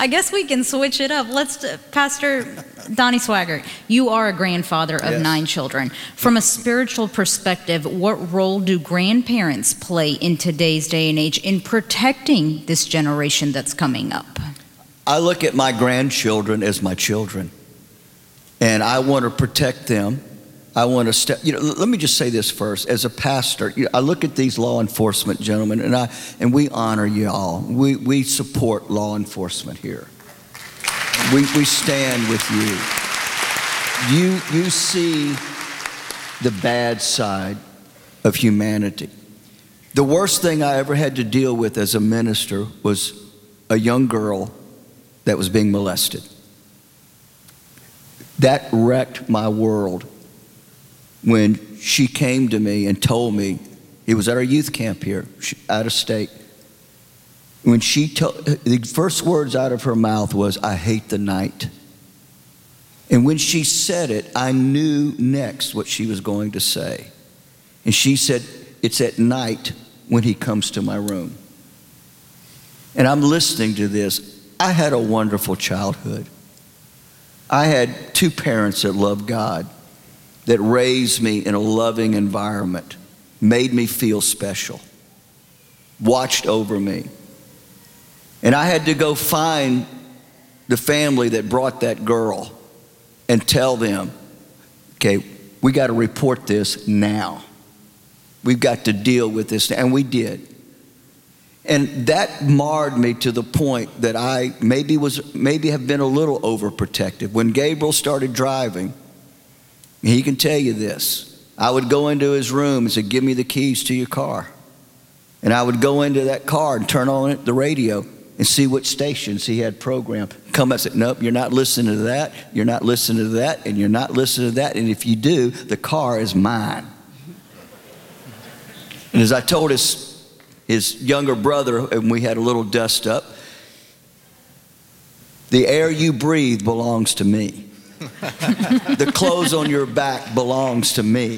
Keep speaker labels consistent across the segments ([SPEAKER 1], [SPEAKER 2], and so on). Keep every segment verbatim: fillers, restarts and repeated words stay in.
[SPEAKER 1] I guess we can switch it up. Let's, uh, Pastor Donnie Swaggart, you are a grandfather of
[SPEAKER 2] Yes.
[SPEAKER 1] nine children. From a spiritual perspective, what role do grandparents play in today's day and age in protecting this generation that's coming up?
[SPEAKER 2] I look at my grandchildren as my children, and I want to protect them. I want to step, you know, let me just say this first. As a pastor, you know, I look at these law enforcement gentlemen, and I and we honor you all. We we support law enforcement here. We we stand with you. You you see the bad side of humanity. The worst thing I ever had to deal with as a minister was a young girl that was being molested. That wrecked my world. When she came to me and told me, it was at our youth camp here, out of state. When she told, the first words out of her mouth was, "I hate the night." And when she said it, I knew next what she was going to say. And she said, "It's at night when he comes to my room." And I'm listening to this. I had a wonderful childhood. I had two parents that loved God, that raised me in a loving environment, made me feel special, watched over me. And I had to go find the family that brought that girl and tell them, okay, we got to report this now. We've got to deal with this, and we did. And that marred me to the point that I maybe was maybe have been a little overprotective. When Gabriel started driving, he can tell you this. I would go into his room and say, "Give me the keys to your car." And I would go into that car and turn on the radio and see what stations he had programmed. Come and say, "Nope, you're not listening to that, you're not listening to that, and you're not listening to that. And if you do, the car is mine." And as I told his, his younger brother, and we had a little dust up, the air you breathe belongs to me. The clothes on your back belongs to me.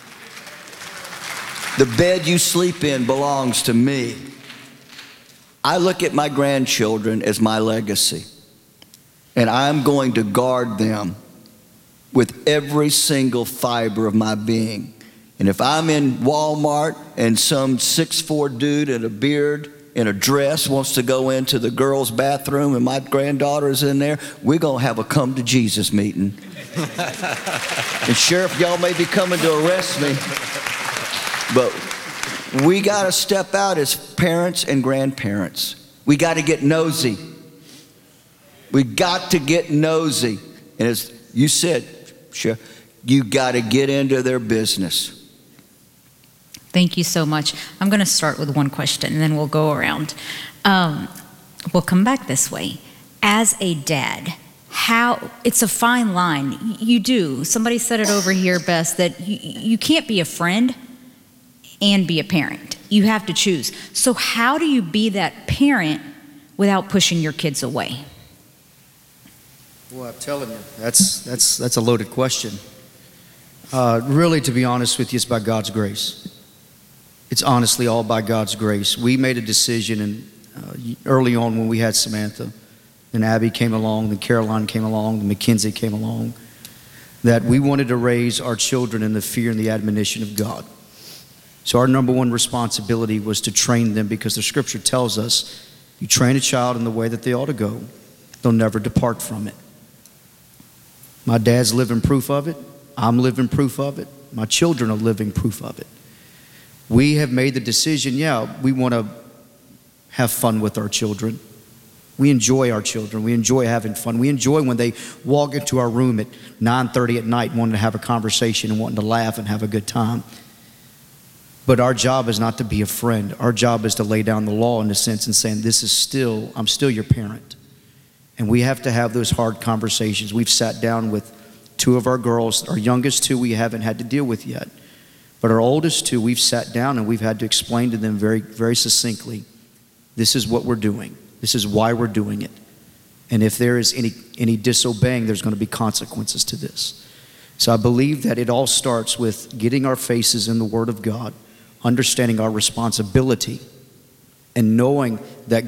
[SPEAKER 2] The bed you sleep in belongs to me. I look at my grandchildren as my legacy, and I'm going to guard them with every single fiber of my being. And if I'm in Walmart and some six foot four dude in a beard in a dress wants to go into the girls' bathroom and my granddaughter's in there, we're going to have a come to Jesus meeting. And Sheriff, y'all may be coming to arrest me, but we got to step out as parents and grandparents. We got to get nosy. We got to get nosy. And as you said, Sheriff, you got to get into their business.
[SPEAKER 1] Thank you so much. I'm going to start with one question, and then we'll go around. Um, we'll come back this way. As a dad, how, it's a fine line. You do. Somebody said it over here best, that you, you can't be a friend and be a parent. You have to choose. So how do you be that parent without pushing your kids away?
[SPEAKER 3] Well, I'm telling you, that's, that's, that's a loaded question. Uh, really, to be honest with you, it's by God's grace. It's honestly all by God's grace. We made a decision in, uh, early on when we had Samantha. Then Abby came along, then Caroline came along, then Mackenzie came along, that we wanted to raise our children in the fear and the admonition of God. So our number one responsibility was to train them, because the scripture tells us, you train a child in the way that they ought to go, they'll never depart from it. My dad's living proof of it. I'm living proof of it. My children are living proof of it. We have made the decision, yeah, we want to have fun with our children. We enjoy our children. We enjoy having fun. We enjoy when they walk into our room at nine thirty at night wanting to have a conversation and wanting to laugh and have a good time. But our job is not to be a friend. Our job is to lay down the law in a sense and saying, this is still, I'm still your parent. And we have to have those hard conversations. We've sat down with two of our girls. Our youngest two we haven't had to deal with yet. But our oldest two, we've sat down and we've had to explain to them very, very succinctly, this is what we're doing. This is why we're doing it. And if there is any, any disobeying, there's going to be consequences to this. So I believe that it all starts with getting our faces in the Word of God, understanding our responsibility, and knowing that